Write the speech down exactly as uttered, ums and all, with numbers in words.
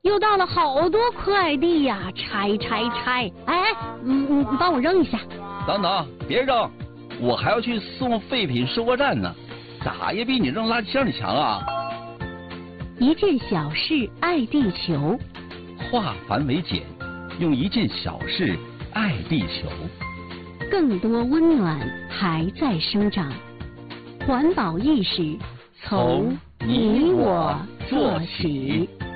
又到了好多快递呀，拆拆拆！哎，嗯嗯，你帮我扔一下。 等等，别扔，我还要去送废品收货站呢，咋也比你扔垃圾箱里强啊！ 一件小事爱地球， 化繁为简，用一件小事爱地球。 更多温暖还在生长，环保意识从你我做起。